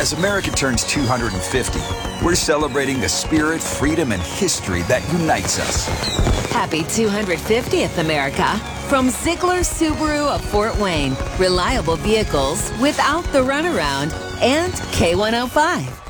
As America turns 250, we're celebrating the spirit, freedom, and history that unites us. Happy 250th, America. From Ziegler Subaru of Fort Wayne. Reliable vehicles without the runaround and K105.